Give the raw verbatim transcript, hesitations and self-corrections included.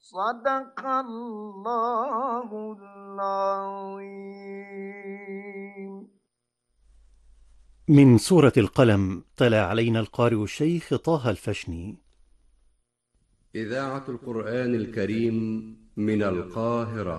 صدق الله العظيم. من سورة القلم تلا علينا القارئ الشيخ طه الفشني. إذاعة القرآن الكريم من القاهرة.